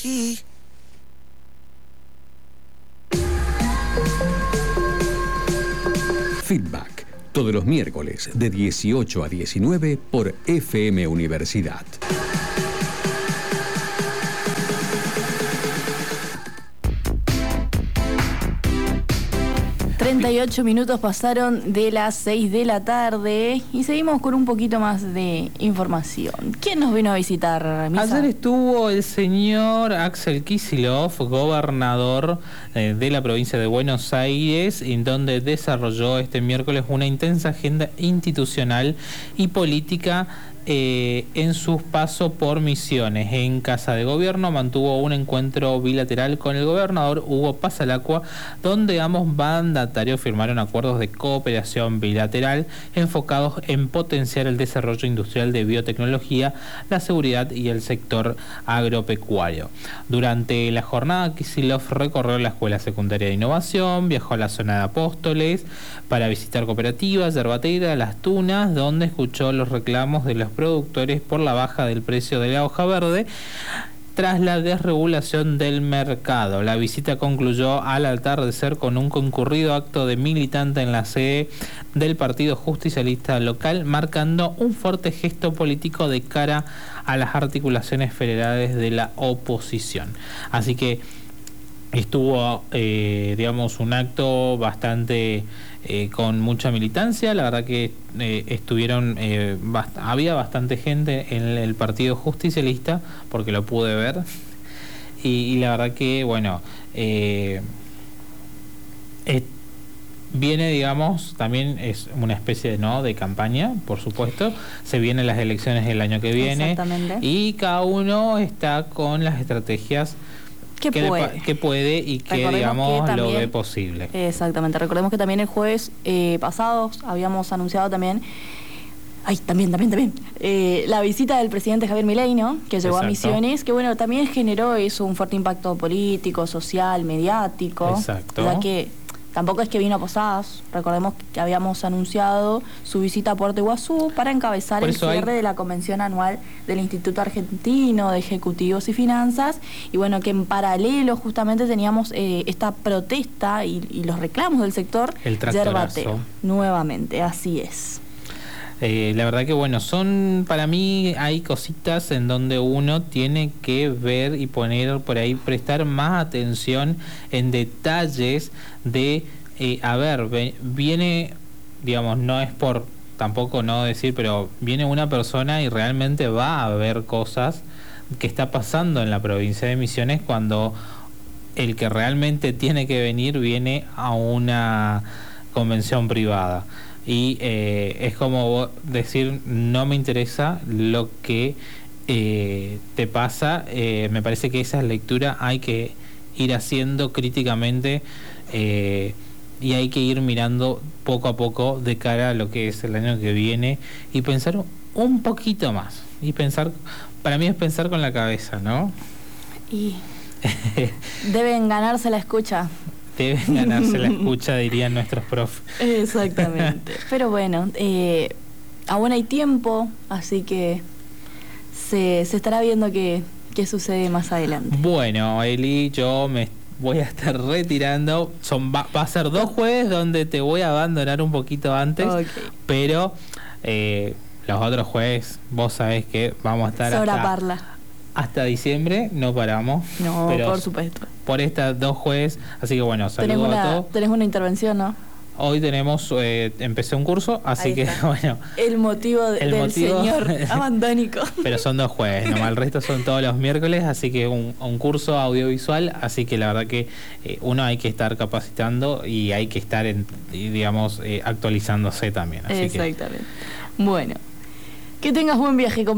aquí. Feedback, todos los miércoles de 18 a 19 por FM Universidad. ...38 pasaron de las 6 de la tarde... ...y seguimos con un poquito más de información. ¿Quién nos vino a visitar, Misa? Ayer estuvo el señor Axel Kicillof, gobernador de la provincia de Buenos Aires, en donde desarrolló este miércoles una intensa agenda institucional y política en sus pasos por Misiones. En Casa de Gobierno mantuvo un encuentro bilateral con el gobernador Hugo Pasalacqua, donde ambos mandatarios firmaron acuerdos de cooperación bilateral enfocados en potenciar el desarrollo industrial de biotecnología, la seguridad y el sector agropecuario. Durante la jornada, Kicillof recorrió la Escuela Secundaria de Innovación, viajó a la zona de Apóstoles para visitar cooperativas, Yerbatera, Las Tunas, donde escuchó los reclamos de los productores por la baja del precio de la hoja verde tras la desregulación del mercado. La visita concluyó al atardecer con un concurrido acto de militante en la sede del Partido Justicialista local, marcando un fuerte gesto político de cara a las articulaciones federales de la oposición. Así que estuvo, un acto bastante con mucha militancia. La verdad que había bastante gente en el Partido Justicialista, porque lo pude ver, y la verdad que, viene, también es una especie de campaña, por supuesto. Se vienen las elecciones el año que viene, y cada uno está con las estrategias que puede y que, también, lo ve posible. Exactamente. Recordemos que también el jueves pasado habíamos anunciado también la visita del presidente Javier Milei, ¿no? Que llegó a Misiones, que también generó eso, un fuerte impacto político, social, mediático. Exacto. Ya que tampoco es que vino a Posadas. Recordemos que habíamos anunciado su visita a Puerto Iguazú para encabezar el cierre de la convención anual del Instituto Argentino de Ejecutivos y Finanzas, y que en paralelo justamente teníamos esta protesta y los reclamos del sector yerbatero. Nuevamente, así es. La verdad que para mí hay cositas en donde uno tiene que ver y poner por ahí, prestar más atención en detalles de, viene, no es por tampoco no decir, pero viene una persona y realmente va a ver cosas que está pasando en la provincia de Misiones, cuando el que realmente tiene que venir viene a una convención privada. Y es como decir, no me interesa lo que te pasa. Me parece que esa lectura hay que ir haciendo críticamente, y hay que ir mirando poco a poco de cara a lo que es el año que viene, y pensar un poquito más. Y pensar, para mí es pensar con la cabeza, ¿no? Y deben ganarse la escucha. Deben ganarse la escucha, dirían nuestros profes. Exactamente. Pero aún hay tiempo, así que se estará viendo qué sucede más adelante. Bueno, Eli, yo me voy a estar retirando. Va a ser 2 jueves donde te voy a abandonar un poquito antes, pero los otros jueves vos sabés que vamos a estar hasta diciembre, no paramos. No, pero por supuesto. Por estas 2 jueves, así que saludos a todos. Tenés una intervención, ¿no? Hoy empecé un curso, así que El motivo del señor abandónico. Pero son 2 jueves, nomás el resto son todos los miércoles, así que un curso audiovisual, así que la verdad que uno hay que estar capacitando y hay que estar actualizándose también. Así exactamente. Bueno, que tengas buen viaje, compañero.